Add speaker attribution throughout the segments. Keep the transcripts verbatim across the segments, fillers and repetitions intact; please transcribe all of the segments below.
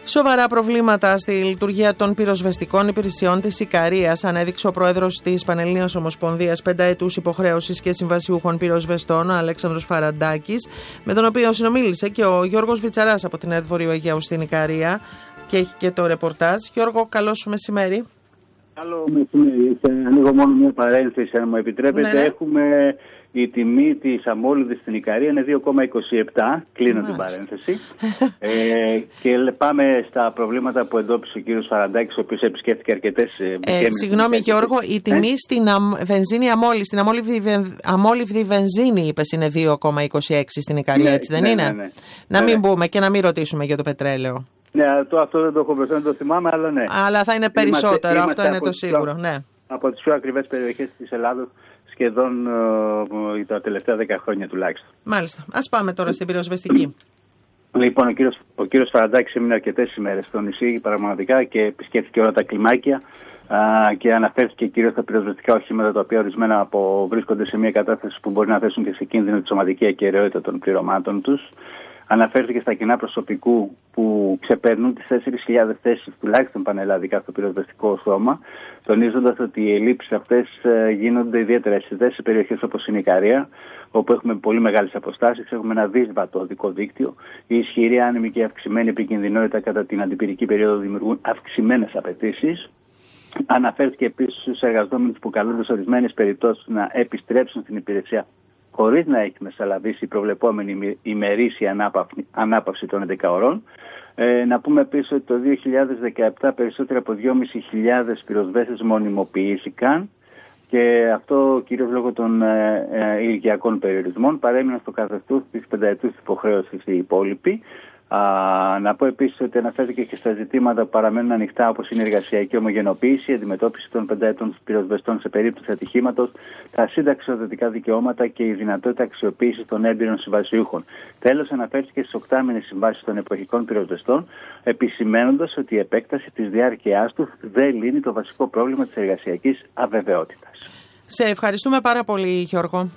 Speaker 1: Σοβαρά προβλήματα στη λειτουργία των πυροσβεστικών υπηρεσιών της Ικαρίας ανέδειξε ο πρόεδρος της Πανελλήνιας Ομοσπονδίας Πενταετούς Υποχρέωσης και Συμβασιούχων Πυροσβεστών, ο Αλέξανδρος Φαραντάκης, με τον οποίο συνομίλησε και ο Γιώργος Βιτσαράς από την ΕΡΤ Βορείου Αιγαίου στην Ικαρία και έχει και το ρεπορτάζ. Γιώργο, καλό σου μεσημέρι.
Speaker 2: Καλό μεσημέρι. Ανοίγω μόνο μια παρένθεση, αν μου επιτρέπετε. Ναι, ναι. Έχουμε η τιμή της αμόλυβδης στην Ικαρία είναι δύο κόμμα είκοσι επτά. Κλείνω Μάλιστα. την παρένθεση. ε, και πάμε στα προβλήματα που εντόπισε ο κύριος Φαραντάκης, ο οποίος επισκέφθηκε αρκετές.
Speaker 1: Ε, συγγνώμη, Γιώργο, η τιμή ε? στην αμ, βενζίνη αμόλυβδη, στην αμόλυβδη, αμόλυβδη βενζίνη, είπες, είναι δύο κόμμα είκοσι έξι στην Ικαρία, ναι, έτσι δεν ναι, είναι? Ναι, ναι. Να μην ναι. μπούμε και να μην ρωτήσουμε για το πετρέλαιο.
Speaker 2: Ναι, το, αυτό δεν το έχω μπροστά, δεν το θυμάμαι, αλλά ναι.
Speaker 1: Αλλά θα είναι περισσότερο, είμαστε, αυτό είναι το σίγουρο.
Speaker 2: Πιο,
Speaker 1: ναι.
Speaker 2: Από τις πιο ακριβές περιοχές της Ελλάδος, σχεδόν uh, τα τελευταία δέκα χρόνια τουλάχιστον.
Speaker 1: Μάλιστα. Ας πάμε τώρα στην πυροσβεστική.
Speaker 2: Λοιπόν, ο κύριος, ο κύριος Φαραντάκης έμεινε αρκετές ημέρες στο νησί πραγματικά και επισκέφθηκε όλα τα κλιμάκια uh, και αναφέρθηκε κυρίως στα πυροσβεστικά οχήματα, τα οποία ορισμένα από βρίσκονται σε μια κατάσταση που μπορεί να θέσουν και σε κίνδυνο τη σωματική ακεραιότητα των πληρωμάτων τους. Αναφέρθηκε στα κοινά προσωπικού που ξεπερνούν τις τέσσερις χιλιάδες θέσεις τουλάχιστον πανελλαδικά στο πυροσβεστικό σώμα, τονίζοντας ότι οι ελλείψεις αυτές γίνονται ιδιαίτερα αισθητές σε περιοχές όπως είναι η Ικαρία, όπου έχουμε πολύ μεγάλες αποστάσεις, έχουμε ένα δύσβατο οδικό δίκτυο. Η ισχυρή άνεμη και η αυξημένη επικινδυνότητα κατά την αντιπυρική περίοδο δημιουργούν αυξημένες απαιτήσεις. Αναφέρθηκε επίσης στους εργαζόμενους που καλούνται σε ορισμένες περιπτώσεις να επιστρέψουν στην υπηρεσία χωρίς να έχει μεσαλαβήσει η προβλεπόμενη ημερήσια ανάπαυση των έντεκα ωρών. Ε, να πούμε επίσης ότι το δύο χιλιάδες δεκαεπτά περισσότεροι από δυόμισι χιλιάδες πυροσβέστες μονιμοποιήθηκαν και αυτό κυρίως λόγω των ε, ε, ηλικιακών περιορισμών. Παρέμειναν στο καθεστώς της πενταετούς υποχρέωσης οι υπόλοιποι. Α, να πω επίσης ότι αναφέρθηκε και στα ζητήματα που παραμένουν ανοιχτά, όπως είναι η εργασιακή ομογενοποίηση, η αντιμετώπιση των πενταετών πυροσβεστών σε περίπτωση ατυχήματος, τα συνταξιοδοτικά δικαιώματα και η δυνατότητα αξιοποίησης των έμπειρων συμβασιούχων. Τέλος, αναφέρθηκε στις οκτάμηνες συμβάσεις των εποχικών πυροσβεστών, επισημαίνοντας ότι η επέκταση της διάρκειάς τους δεν λύνει το βασικό πρόβλημα της εργασιακής αβεβαιότητας.
Speaker 1: Σε ευχαριστούμε πάρα πολύ, Γιώργο.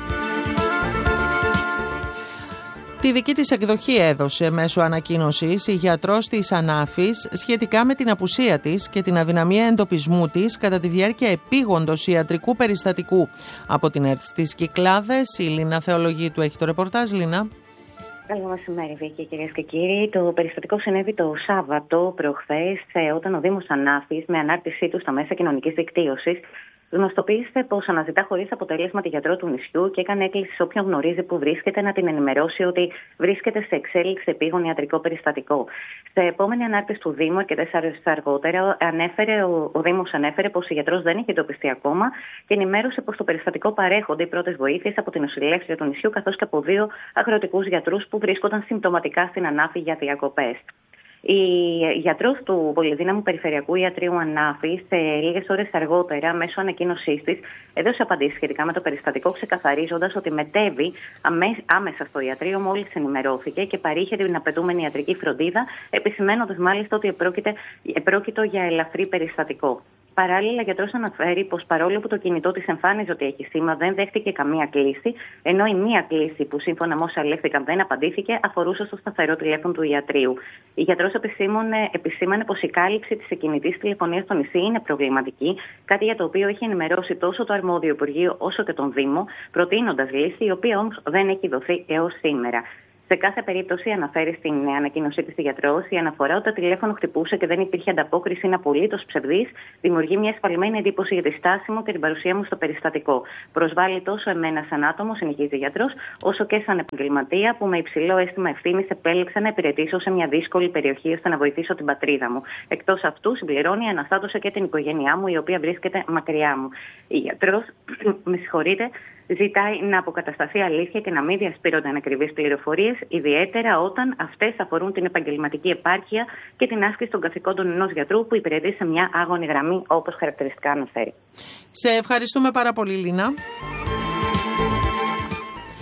Speaker 1: Τη δική της εκδοχή έδωσε μέσω ανακοίνωσης η γιατρός της Ανάφης σχετικά με την απουσία της και την αδυναμία εντοπισμού της κατά τη διάρκεια επίγοντος ιατρικού περιστατικού. Από την ΕΡΤ στις Κυκλάδες, η Λίνα Θεολογίτου έχει το ρεπορτάζ. Λίνα.
Speaker 3: Καλό μεσημέρι, Βίκη, κυρίες και κύριοι. Το περιστατικό συνέβη το Σάββατο προχθές, όταν ο Δήμος Ανάφης, με ανάρτησή του στα μέσα κοινωνικής δικτύωσης, γνωστοποίησε πως αναζητά χωρίς αποτέλεσμα τη γιατρό του νησιού και έκανε έκκληση σε όποιον γνωρίζει που βρίσκεται να την ενημερώσει ότι βρίσκεται σε εξέλιξη επίγον ιατρικό περιστατικό. Σε επόμενη ανάρτηση του Δήμου, αρκετές ώρες αργότερα, ανέφερε, ο, ο Δήμος ανέφερε πως η γιατρός δεν έχει εντοπιστεί ακόμα και ενημέρωσε πως το περιστατικό παρέχονται οι πρώτες βοήθειες από την νοσηλεύτρια του νησιού καθώς και από δύο αγροτικούς γιατρούς που βρίσκονταν συμπτωματικά στην Ανάφη για διακοπές. Η γιατρός του Πολυδύναμου Περιφερειακού Ιατρείου Ανάφης, λίγες ώρες αργότερα, μέσω ανακοίνωσής της, έδωσε απαντήσεις σχετικά με το περιστατικό, ξεκαθαρίζοντας ότι μετέβη άμεσα στο ιατρείο μόλις ενημερώθηκε και παρήχε την απαιτούμενη ιατρική φροντίδα, επισημαίνοντας μάλιστα ότι επρόκειτο για ελαφρύ περιστατικό. Παράλληλα, ο γιατρός αναφέρει πως παρόλο που το κινητό της εμφάνιζε ότι έχει σήμα, δεν δέχτηκε καμία κλήση, ενώ η μία κλήση που σύμφωνα με όσα λέχθηκαν δεν απαντήθηκε αφορούσε στο σταθερό τηλέφωνο του ιατρείου. Η γιατρός επισήμανε πως η κάλυψη της κινητής τηλεφωνίας στο νησί είναι προβληματική, κάτι για το οποίο έχει ενημερώσει τόσο το αρμόδιο Υπουργείο όσο και τον Δήμο, προτείνοντας λύση, η οποία όμως δεν έχει δοθεί έως σήμερα. Σε κάθε περίπτωση, αναφέρει στην ανακοίνωσή της η γιατρός, η αναφορά ότι το τηλέφωνο χτυπούσε και δεν υπήρχε ανταπόκριση είναι απολύτως ψευδής, δημιουργεί μια εσφαλμένη εντύπωση για τη στάση μου και την παρουσία μου στο περιστατικό. Προσβάλλει τόσο εμένα σαν άτομο, συνεχίζει η γιατρός, όσο και σαν επαγγελματία που με υψηλό αίσθημα ευθύνης επέλεξα να υπηρετήσω σε μια δύσκολη περιοχή ώστε να βοηθήσω την πατρίδα μου. Εκτός αυτού, συμπληρώνει, αναστάτωσε και την οικογένειά μου, η οποία βρίσκεται μακριά μου. Η γιατρός, με συγχωρείτε, ζητάει να αποκατασταθεί αλήθεια και να μην διασπείρονται ανακριβείς πληροφορίες, ιδιαίτερα όταν αυτές αφορούν την επαγγελματική επάρκεια και την άσκηση των καθηκόντων ενός γιατρού που υπηρετεί σε μια άγωνη γραμμή, όπως χαρακτηριστικά αναφέρει.
Speaker 1: Σε ευχαριστούμε πάρα πολύ, Λίνα.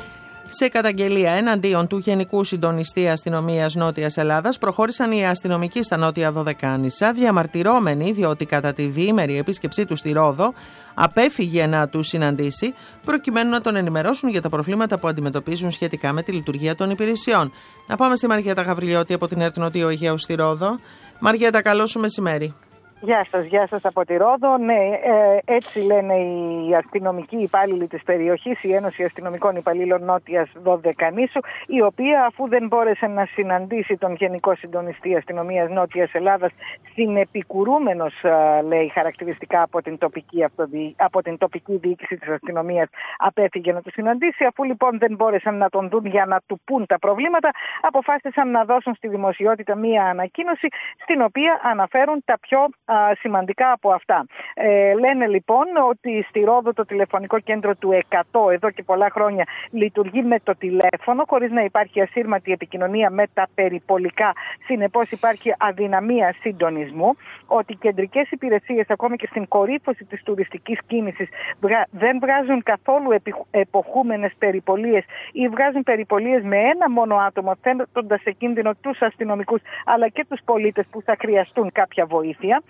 Speaker 1: Σε καταγγελία εναντίον του Γενικού Συντονιστή Αστυνομίας Νότιας Ελλάδας προχώρησαν οι αστυνομικοί στα Νότια Δωδεκάνησα, διαμαρτυρόμενοι διότι κατά τη διήμερη επίσκεψή του στη Ρόδο απέφυγε να του συναντήσει, προκειμένου να τον ενημερώσουν για τα προβλήματα που αντιμετωπίζουν σχετικά με τη λειτουργία των υπηρεσιών. Να πάμε στη Μαριέτα Γαβριλιώτη από την ΕΡΤ Νοτιού Αιγαίου στη Ρόδο. Μαριέτα, καλό σου μεσημέρι.
Speaker 4: Γεια σας, γεια σας από τη Ρόδο. Ναι, ε, έτσι λένε οι αστυνομικοί υπάλληλοι της περιοχής, η Ένωση Αστυνομικών Υπαλλήλων Νότιας Δωδεκανήσου, η οποία αφού δεν μπόρεσε να συναντήσει τον Γενικό Συντονιστή Αστυνομίας Νότιας Ελλάδας, συνεπικουρούμενος, λέει, χαρακτηριστικά από την τοπική, αυτοδι... από την τοπική διοίκηση της αστυνομίας, απέφυγε να το συναντήσει. Αφού λοιπόν δεν μπόρεσαν να τον δουν για να του πούν τα προβλήματα, αποφάσισαν να δώσουν στη δημοσιότητα μία ανακοίνωση, στην οποία αναφέρουν τα πιο σημαντικά από αυτά. Ε, λένε λοιπόν ότι στη Ρόδο το τηλεφωνικό κέντρο του εκατό εδώ και πολλά χρόνια λειτουργεί με το τηλέφωνο, χωρίς να υπάρχει ασύρματη επικοινωνία με τα περιπολικά. Συνεπώς υπάρχει αδυναμία συντονισμού, ότι οι κεντρικές υπηρεσίες ακόμη και στην κορύφωση της τουριστικής κίνησης δεν βγάζουν καθόλου εποχούμενες περιπολίες ή βγάζουν περιπολίες με ένα μόνο άτομο, θέτοντας σε κίνδυνο τους αστυνομικούς αλλά και τους πολίτες που θα χρειαστούν κάποια βοήθεια.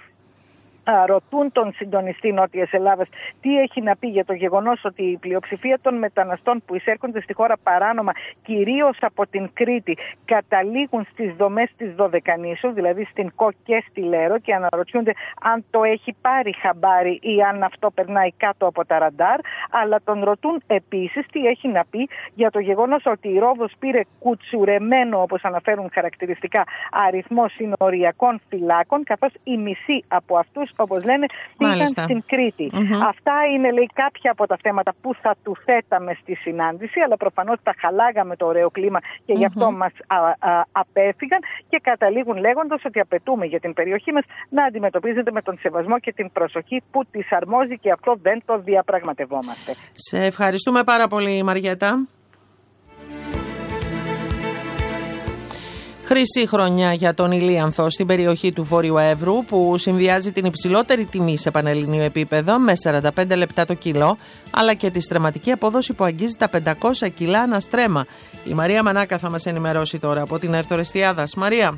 Speaker 4: Ρωτούν τον συντονιστή Νότιας Ελλάδας τι έχει να πει για το γεγονός ότι η πλειοψηφία των μεταναστών που εισέρχονται στη χώρα παράνομα, κυρίως από την Κρήτη, καταλήγουν στις δομές της Δωδεκανήσου, δηλαδή στην ΚΟ και στη Λέρο, και αναρωτιούνται αν το έχει πάρει χαμπάρι ή αν αυτό περνάει κάτω από τα ραντάρ. Αλλά τον ρωτούν επίσης τι έχει να πει για το γεγονός ότι η Ρόδος πήρε κουτσουρεμένο, όπως αναφέρουν χαρακτηριστικά, αριθμό συνοριακών φυλάκων, καθώς η μισή από αυτούς, όπως λένε, πήγαν στην Κρήτη. Mm-hmm. Αυτά είναι, λέει, κάποια από τα θέματα που θα του θέταμε στη συνάντηση, αλλά προφανώς τα χαλάγαμε το ωραίο κλίμα και mm-hmm. γι' αυτό μας α, α, απέφυγαν, και καταλήγουν λέγοντας ότι απαιτούμε για την περιοχή μας να αντιμετωπίζεται με τον σεβασμό και την προσοχή που της αρμόζει, και αυτό δεν το διαπραγματευόμαστε.
Speaker 1: Σε ευχαριστούμε πάρα πολύ, Μαριέτα. Χρυσή χρονιά για τον ηλίανθο στην περιοχή του Βόρειου Εύρου, που συνδυάζει την υψηλότερη τιμή σε πανελληνίο επίπεδο με σαράντα πέντε λεπτά το κιλό, αλλά και τη στρεματική απόδοση που αγγίζει τα πεντακόσια κιλά ανά στρέμμα. Η Μαρία Μανάκα θα μας ενημερώσει τώρα από την ΕΡΤ Ορεστιάδας. Μαρία.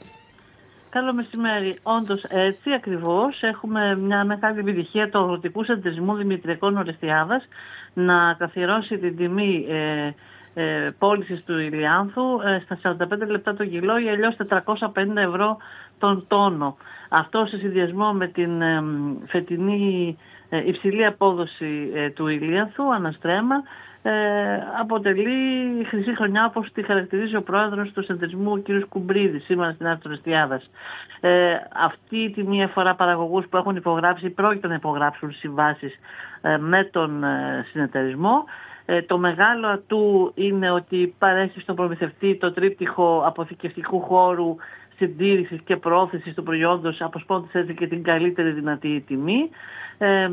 Speaker 5: Καλό μεσημέρι. Όντως έτσι ακριβώς έχουμε μια μεγάλη επιτυχία του αγροτικού συνεταιρισμού Δημητριακών Ορεστιάδας να καθιερώσει την τιμή ε, Ε, πώλησης του ηλιάνθου ε, στα σαράντα πέντε λεπτά το κιλό ή αλλιώς τετρακόσια πενήντα ευρώ τον τόνο. Αυτό σε συνδυασμό με την ε, φετινή ε, υψηλή απόδοση ε, του ηλιάνθου αναστρέμμα ε, αποτελεί χρυσή χρονιά, όπως τη χαρακτηρίζει ο πρόεδρος του συνεταιρισμού, ο κ. Κουμπρίδης, σήμερα στην ΕΡΤ Ορεστιάδας. Ε, αυτή τη μία φορά παραγωγούς που έχουν υπογράψει, πρόκειται να υπογράψουν συμβάσεις ε, με τον ε, συνεταιρισμό. Ε, το μεγάλο ατού είναι ότι παρέχει στον προμηθευτή το τρίπτυχο αποθηκευτικού χώρου, συντήρησης και προώθησης του προϊόντος, αποσπώντας έτσι και την καλύτερη δυνατή τιμή. Ε,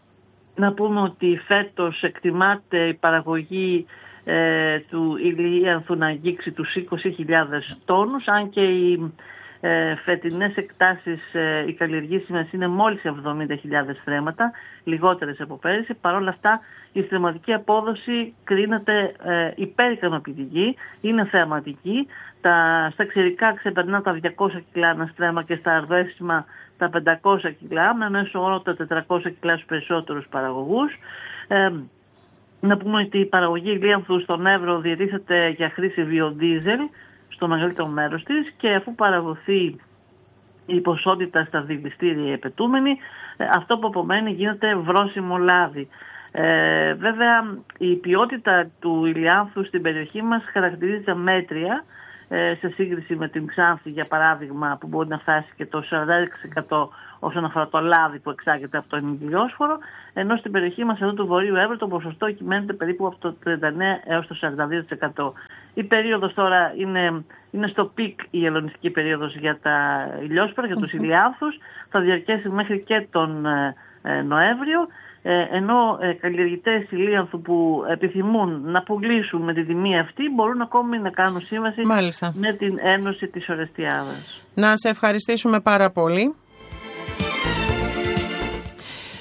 Speaker 5: να πούμε ότι φέτος εκτιμάται η παραγωγή ε, του ηλιάνθου να αγγίξει τους είκοσι χιλιάδες τόνους, αν και οι ε, φετινές εκτάσεις ε, οι καλλιεργήσιμες είναι μόλις εβδομήντα χιλιάδες στρέμματα, λιγότερες από πέρυσι. Παρ' όλα αυτά η στρεματική απόδοση κρίνεται ε, υπερικανοποιητική, είναι θεαματική. Τα, στα ξερικά ξεπερνά τα διακόσια κιλά ένα στρέμμα και στα αρδέσιμα τα πεντακόσια κιλά, με μέσο όρο τα τετρακόσια κιλά στους περισσότερους παραγωγούς. Ε, να πούμε ότι η παραγωγή ηλίανθου στον Εύρο διατίθεται για χρήση βιοδίζελ στο μεγαλύτερο μέρος της, και αφού παραδοθεί η ποσότητα στα δηληστήρια επαιτούμενη, αυτό που απομένει γίνεται βρώσιμο λάδι. Ε, βέβαια η ποιότητα του ηλιάνθου στην περιοχή μας χαρακτηρίζεται μέτρια ε, σε σύγκριση με την Ξάνθη, για παράδειγμα, που μπορεί να φτάσει και το σαράντα έξι τοις εκατό όσον αφορά το λάδι που εξάγεται από τον ηλιόσφορο, ενώ στην περιοχή μας εδώ του Βορείου Εύρου το ποσοστό κυμαίνεται περίπου από το τριάντα εννέα έως το σαράντα δύο τοις εκατό. Η περίοδος τώρα είναι, είναι στο πικ, η ελληνιστική περίοδος για τα ηλιόσφαιρα, για τους ηλιάνθους, θα διαρκέσει μέχρι και τον ε, ε, Νοέμβριο. Ε, ενώ ε, καλλιεργητές ηλίανθου που επιθυμούν να πουλήσουν με τη τιμή αυτή μπορούν ακόμη να κάνουν σύμβαση Μάλιστα. με την Ένωση της Ορεστιάδας.
Speaker 1: Να σε ευχαριστήσουμε πάρα πολύ.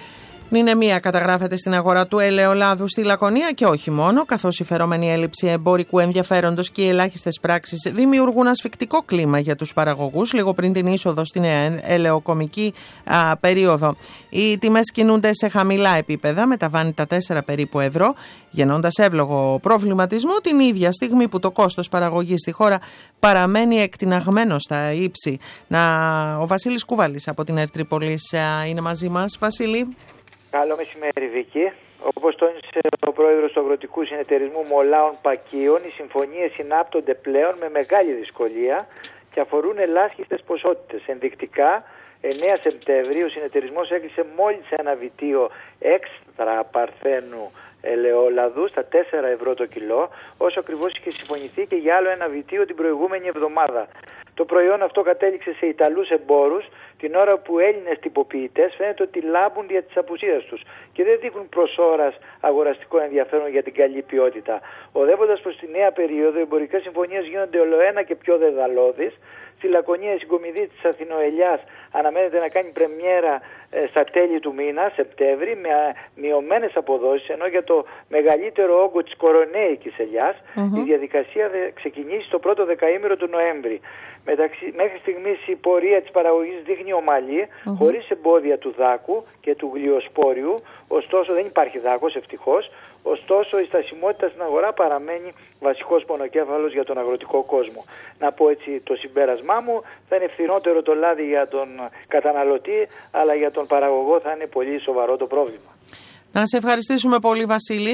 Speaker 1: Νηνεμία καταγράφεται στην αγορά του ελαιολάδου στη Λακωνία και όχι μόνο, καθώς η φερόμενη έλλειψη εμπορικού ενδιαφέροντος και οι ελάχιστες πράξεις δημιουργούν ασφικτικό κλίμα για τους παραγωγούς λίγο πριν την είσοδο στην ελαιοκομική α, περίοδο. Οι τιμές κινούνται σε χαμηλά επίπεδα, μεταβάνει τα τέσσερα περίπου ευρώ, γεννώντας εύλογο προβληματισμό την ίδια στιγμή που το κόστος παραγωγής στη χώρα παραμένει εκτιναγμένο στα ύψη. Να, ο Βασίλης Κουβάλης από την Ερτρίπολης είναι μαζί μας. Βασίλη.
Speaker 6: Καλό μεσημέρι, Βίκη. Όπως τόνισε ο πρόεδρος του Αγροτικού Συνεταιρισμού Μολάων Πακίων, οι συμφωνίες συνάπτονται πλέον με μεγάλη δυσκολία και αφορούν ελάχιστες ποσότητες. Ενδεικτικά, εννέα Σεπτεμβρίου ο συνεταιρισμός έκλεισε μόλις ένα βιτίο έξτρα παρθένου ελαιόλαδου στα τέσσερα ευρώ το κιλό, όσο ακριβώς είχε συμφωνηθεί και για άλλο ένα βιτίο την προηγούμενη εβδομάδα. Το προϊόν αυτό κατέληξε σε Ιταλούς εμπόρους την ώρα που Έλληνες τυποποιητές φαίνεται ότι λάμπουν δια της απουσίας τους και δεν δείχνουν προς ώρας αγοραστικό ενδιαφέρον για την καλή ποιότητα. Οδεύοντας προς τη νέα περίοδο, οι εμπορικές συμφωνίες γίνονται ολοένα και πιο δεδαλώδεις. Στη Λακωνία η συγκομιδή της Αθηνοελιάς αναμένεται να κάνει πρεμιέρα ε, στα τέλη του μήνα, Σεπτέμβρη, με μειωμένες αποδόσεις, ενώ για το μεγαλύτερο όγκο της κορονέικης ελιάς mm-hmm. η διαδικασία θα ξεκινήσει το πρώτο δεκαήμερο του Νοέμβρη. Μεταξύ, μέχρι στιγμής η πορεία της παραγωγής δείχνει ομαλή, mm-hmm. χωρίς εμπόδια του δάκου και του γλιοσπόριου, ωστόσο δεν υπάρχει δάκος ευτυχώς, ωστόσο η στασιμότητα στην αγορά παραμένει βασικός πονοκέφαλος για τον αγροτικό κόσμο. Να πω έτσι το συμπέρασμά μου, θα είναι φθηνότερο το λάδι για τον καταναλωτή, αλλά για τον παραγωγό θα είναι πολύ σοβαρό το πρόβλημα.
Speaker 1: Να σε ευχαριστήσουμε πολύ, Βασίλη.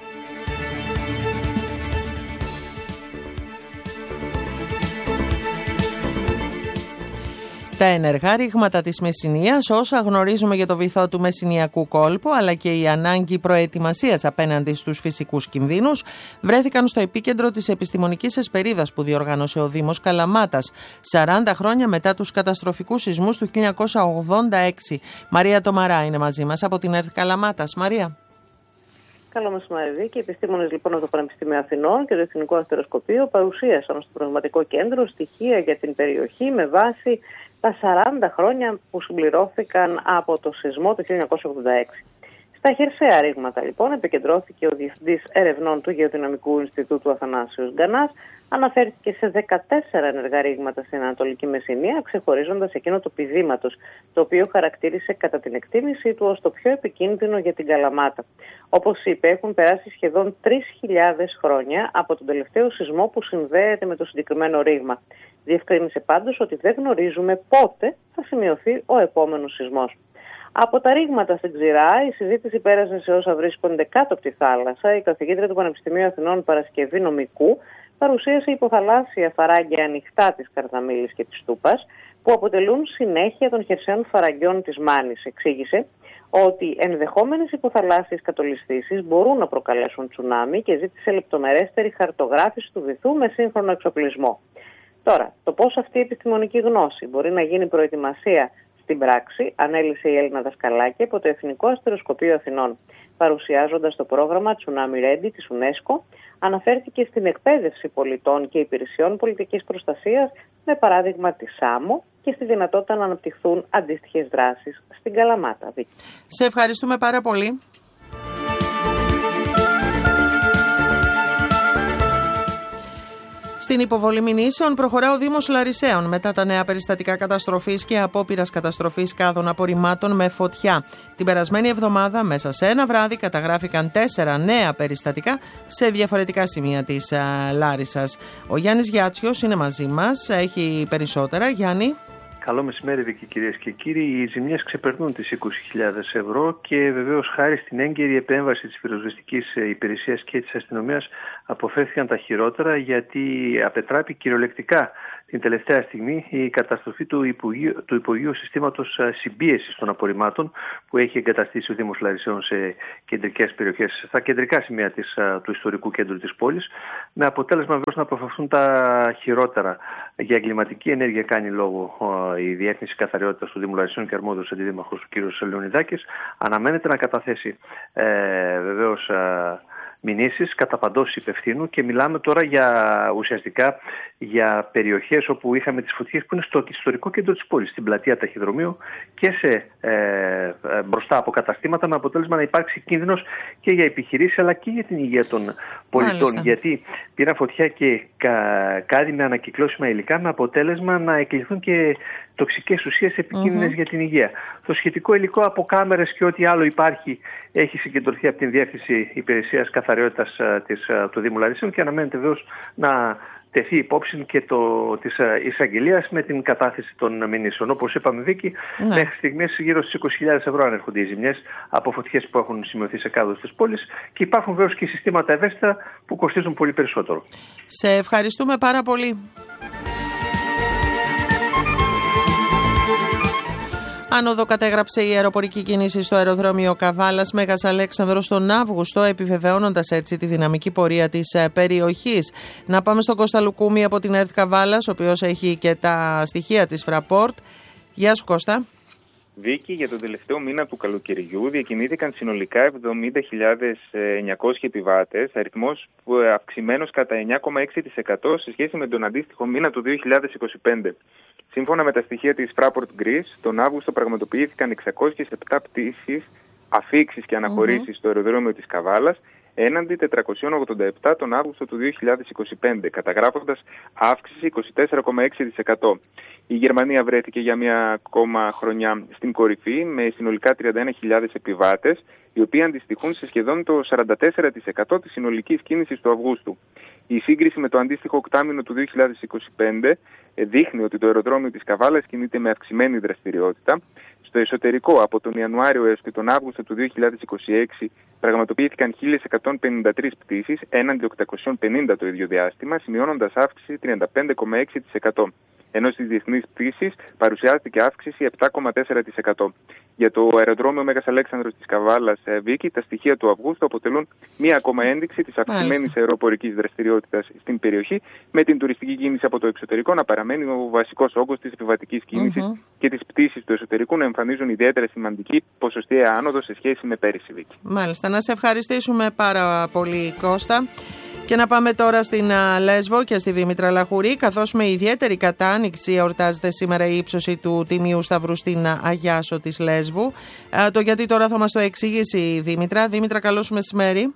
Speaker 1: Τα ενεργά ρήγματα της Μεσσηνίας, όσα γνωρίζουμε για το βυθό του Μεσσηνιακού κόλπου, αλλά και η ανάγκη προετοιμασίας απέναντι στους φυσικούς κινδύνους, βρέθηκαν στο επίκεντρο της επιστημονικής εσπερίδας που διοργάνωσε ο Δήμος Καλαμάτας, σαράντα χρόνια μετά τους καταστροφικούς σεισμούς του χίλια εννιακόσια ογδόντα έξι. Μαρία Τομαρά είναι μαζί μας από την ΕΡΤ Καλαμάτας. Μαρία.
Speaker 7: Καλό μεσημέρι, Βίκη. Οι επιστήμονες λοιπόν από το Πανεπιστήμιο Αθηνών και το Εθνικό Αστεροσκοπείο παρουσίασαν στο Πνευματικό Κέντρο στοιχεία για την περιοχή με βάση τα σαράντα χρόνια που συμπληρώθηκαν από το σεισμό του χίλια εννιακόσια ογδόντα έξι. Στα χερσαία ρήγματα λοιπόν επικεντρώθηκε ο Διευθυντής Ερευνών του Γεωδυναμικού Ινστιτούτου Αθανάσιος Γκανάς, αναφέρθηκε σε δεκατέσσερα ενεργά ρήγματα στην Ανατολική Μεσσηνία, ξεχωρίζοντας εκείνο του πηδήματος, το οποίο χαρακτήρισε κατά την εκτίμησή του ως το πιο επικίνδυνο για την Καλαμάτα. Όπως είπε, έχουν περάσει σχεδόν τρεις χιλιάδες χρόνια από τον τελευταίο σεισμό που συνδέεται με το συγκεκριμένο ρήγμα. Διευκρίνησε πάντως ότι δεν γνωρίζουμε πότε θα σημειωθεί ο επόμενος σεισμός. Από τα ρήγματα στην Ξηρά, η συζήτηση πέρασε σε όσα βρίσκονται κάτω από τη θάλασσα. Η καθηγήτρια του Πανεπιστημίου Αθηνών Παρασκευή Νομικού παρουσίασε υποθαλάσσια φαράγγια ανοιχτά της Καρδαμήλης και της Τούπας, που αποτελούν συνέχεια των χερσαίων φαραγγιών της Μάνης. Εξήγησε ότι ενδεχόμενες υποθαλάσσιες κατολισθήσεις μπορούν να προκαλέσουν τσουνάμι και ζήτησε λεπτομερέστερη χαρτογράφηση του βυθού με σύγχρονο εξοπλισμό. Τώρα, το πώς αυτή η επιστημονική γνώση μπορεί να γίνει προετοιμασία στην πράξη, ανέλησε η Έλληνα δασκαλάκη από το Εθνικό Αστεροσκοπείο Αθηνών. Παρουσιάζοντας το πρόγραμμα Tsunami Ready της UNESCO, αναφέρθηκε στην εκπαίδευση πολιτών και υπηρεσιών πολιτικής προστασίας, με παράδειγμα τη ΣΑΜΟ, και στη δυνατότητα να αναπτυχθούν αντίστοιχες δράσεις στην Καλαμάτα.
Speaker 1: Σε ευχαριστούμε πάρα πολύ. Στην υποβολή μηνύσεων προχωρά ο Δήμος Λαρισαίων μετά τα νέα περιστατικά καταστροφής και απόπειρας καταστροφής κάδων απορριμμάτων με φωτιά. Την περασμένη εβδομάδα, μέσα σε ένα βράδυ, καταγράφηκαν τέσσερα νέα περιστατικά σε διαφορετικά σημεία της α, Λάρισσας. Ο Γιάννης Γιάτσιος είναι μαζί μας, έχει περισσότερα. Γιάννη.
Speaker 8: Καλό μεσημέρι, Βίκη, κυρίες και κύριοι. Οι ζημιές ξεπερνούν τις είκοσι χιλιάδες ευρώ και βεβαίως χάρη στην έγκαιρη επέμβαση της πυροσβεστικής υπηρεσίας και της αστυνομίας αποφεύθηκαν τα χειρότερα, γιατί απετράπη κυριολεκτικά την τελευταία στιγμή η καταστροφή του υπογείου, του υπογείου συστήματος συμπίεσης των απορριμμάτων που έχει εγκαταστήσει ο Δήμος Λαρισαίων σε κεντρικές περιοχές, στα κεντρικά σημεία της, του ιστορικού κέντρου της πόλης, με αποτέλεσμα βεβαίως να αποφευθούν τα χειρότερα. Για εγκληματική ενέργεια κάνει λόγο η Διεύθυνση Καθαριότητας του Δήμου Λαρισαίων και αρμόδιος αντιδήμαρχος του κ. Λεωνιδάκης. Αναμένεται να καταθέσει ε, βεβαίως μηνύσεις κατά παντός υπευθύνου, και μιλάμε τώρα για ουσιαστικά για περιοχές όπου είχαμε τις φωτιές που είναι στο ιστορικό κέντρο της πόλης, στην πλατεία Ταχυδρομείου και σε, ε, ε, μπροστά από καταστήματα, με αποτέλεσμα να υπάρξει κίνδυνος και για επιχειρήσεις αλλά και για την υγεία των πολιτών. Μάλιστα. Γιατί πήραν φωτιά και κα, κάτι με ανακυκλώσιμα υλικά, με αποτέλεσμα να εκλειθούν και τοξικές ουσίες επικίνδυνες mm-hmm. για την υγεία. Το σχετικό υλικό από κάμερες και ό,τι άλλο υπάρχει έχει συγκεντρωθεί από την Διεύθυνση Υπηρεσίας Καθαριότητας της, του Δήμου Λαρισσαίων και αναμένεται βεβαίως να τεθεί υπόψη και το, της εισαγγελίας με την κατάθεση των μηνύσεων. Όπως είπαμε, Βίκη, ναι. μέχρι στιγμής γύρω στις είκοσι χιλιάδες ευρώ ανέρχονται οι ζημιές από φωτιές που έχουν σημειωθεί σε κάδους της πόλης, και υπάρχουν βεβαίως και συστήματα ευαίσθητα που κοστίζουν πολύ περισσότερο.
Speaker 1: Σε ευχαριστούμε πάρα πολύ. Άνοδο κατέγραψε η αεροπορική κίνηση στο αεροδρόμιο Καβάλας Μέγας Αλέξανδρος τον Αύγουστο, επιβεβαιώνοντας έτσι τη δυναμική πορεία της περιοχής. Να πάμε στον Κώστα Λουκούμη από την ΕΡΤ Καβάλας, ο οποίος έχει και τα στοιχεία της Fraport. Γεια σου, Κώστα.
Speaker 9: Βίκη, για τον τελευταίο μήνα του καλοκαιριού διακινήθηκαν συνολικά εβδομήντα χιλιάδες εννιακόσιοι επιβάτες, αριθμός αυξημένος κατά εννιά κόμμα έξι τοις εκατό σε σχέση με τον αντίστοιχο μήνα του δύο χιλιάδες είκοσι πέντε. Σύμφωνα με τα στοιχεία της Fraport Greece, τον Αύγουστο πραγματοποιήθηκαν εξακόσιες επτά πτήσεις, αφήξεις και αναχωρήσεις mm-hmm. στο αεροδρόμιο της Καβάλας, έναντι τετρακόσιες ογδόντα επτά τον Αύγουστο του δύο χιλιάδες είκοσι πέντε, καταγράφοντας αύξηση είκοσι τέσσερα κόμμα έξι τοις εκατό. Η Γερμανία βρέθηκε για μια ακόμα χρονιά στην κορυφή, με συνολικά τριάντα ένα χιλιάδες επιβάτες, οι οποίοι αντιστοιχούν σε σχεδόν το σαράντα τέσσερα τοις εκατό της συνολικής κίνησης του Αυγούστου. Η σύγκριση με το αντίστοιχο οκτάμηνο του δύο χιλιάδες είκοσι πέντε δείχνει ότι το αεροδρόμιο της Καβάλας κινείται με αυξημένη δραστηριότητα. Στο εσωτερικό, από τον Ιανουάριο έως και τον Αύγουστο του δύο χιλιάδες είκοσι έξι, πραγματοποιήθηκαν χίλια εκατόν πενήντα τρεις πτήσεις, έναντι οκτακόσιες πενήντα το ίδιο διάστημα, σημειώνοντας αύξηση τριάντα πέντε κόμμα έξι τοις εκατό. Ενώ στις διεθνείς πτήσεις παρουσιάστηκε αύξηση επτά κόμμα τέσσερα τοις εκατό. Για το αεροδρόμιο Μέγας Αλέξανδρος της Καβάλας, Βίκη, τα στοιχεία του Αυγούστου αποτελούν μία ακόμα ένδειξη της αυξημένης αεροπορικής δραστηριότητας στην περιοχή, με την τουριστική κίνηση από το εξωτερικό να παραμένει ο βασικός όγκος της επιβατικής κίνησης mm-hmm. και τις πτήσεις του εσωτερικού να εμφανίζουν ιδιαίτερα σημαντική ποσοστιαία άνοδο σε σχέση με πέρυσι, Βίκη.
Speaker 1: Μάλιστα. Να σε ευχαριστήσουμε πάρα πολύ, Κώστα. Και να πάμε τώρα στην Λέσβο και στη Δήμητρα Λαχουρή, καθώς με ιδιαίτερη κατάνοιξη εορτάζεται σήμερα η ύψωση του Τιμίου Σταυρού στην Αγιάσο της Λέσβου. Το γιατί τώρα θα μας το εξηγήσει η Δήμητρα. Δήμητρα, καλώς σου μεσημέρι.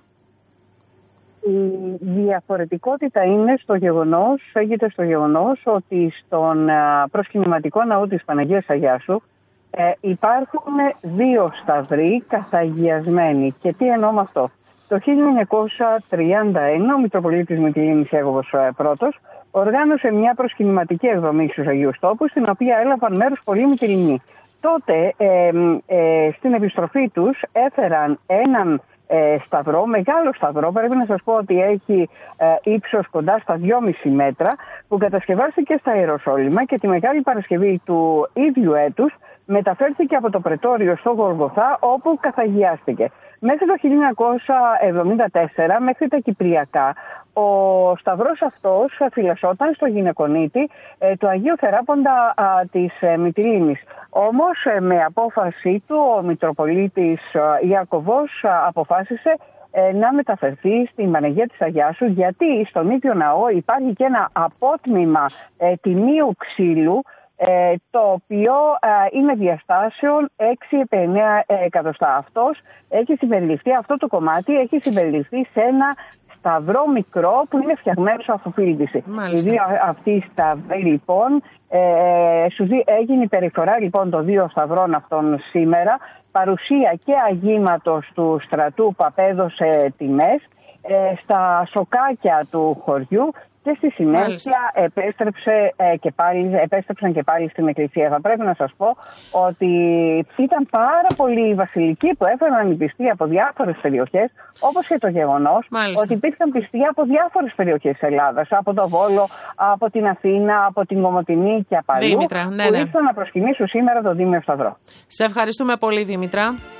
Speaker 10: Η διαφορετικότητα είναι στο γεγονός, φέγεται στο γεγονός ότι στον προσκυνηματικό ναό της Παναγίας Αγιάσου ε, υπάρχουν δύο σταυροί καθαγιασμένοι. Και τι εννοώ με αυτό? Το χίλια εννιακόσια τριάντα ένα ο Μητροπολίτης Μυτιλήνης Αίγωβος πρώτος οργάνωσε μια προσκυνηματική εκδρομή στους Αγίους Τόπους, στην οποία έλαβαν μέρος πολλοί Μυτιληνοί. Τότε ε, ε, στην επιστροφή τους έφεραν έναν ε, σταυρό, μεγάλο σταυρό, πρέπει να σας πω ότι έχει ε, ύψος κοντά στα δυόμισι μέτρα, που κατασκευάστηκε στα Ιεροσόλυμα και τη Μεγάλη Παρασκευή του ίδιου έτους μεταφέρθηκε από το Πρετόριο στο Γολγοθά, όπου καθαγιάστηκε. Μέχρι το χίλια εννιακόσια εβδομήντα τέσσερα, μέχρι τα Κυπριακά, ο σταυρός αυτός φυλασσόταν στο γυναικονίτη ε, του Αγίου Θεράποντα α, της ε, Μυτιλήνης. Όμως ε, με απόφαση του ο Μητροπολίτης ε, Ιακωβός ε, αποφάσισε ε, να μεταφερθεί στην Παναγία της Αγιάσου, γιατί στον ίδιο ναό υπάρχει και ένα απότμημα ε, τιμίου ξύλου, Ε, το οποίο ε, είναι διαστάσεων έξι επί εννέα εκατοστά. Αυτός έχει συμπεριληφθεί, αυτό το κομμάτι έχει συμπεριληφθεί σε ένα σταυρό μικρό που είναι φτιαγμένο από φίλτιση. Οι δύο αυτοί σταυροί λοιπόν, ε, έγινε η περιφορά λοιπόν των δύο σταυρών αυτών σήμερα, παρουσία και αγήματος του στρατού που απέδωσε τιμές ε, στα σοκάκια του χωριού, και στη συνέχεια επέστρεψε, ε, και πάλι, επέστρεψαν και πάλι στην εκκλησία. Θα πρέπει να σας πω ότι ήταν πάρα πολλοί οι βασιλικοί που έφεραν οι πιστοί από διάφορες περιοχές, όπως και το γεγονός Μάλιστα. ότι υπήρχαν πιστοί από διάφορες περιοχές της Ελλάδας, από το Βόλο, από την Αθήνα, από την Κομοτηνή και από αλλού,
Speaker 1: Δήμητρα, ναι, ναι.
Speaker 10: που ήρθαν να προσκυνήσουν σήμερα τον Τίμιο Σταυρό.
Speaker 1: Σε ευχαριστούμε πολύ, Δήμητρα.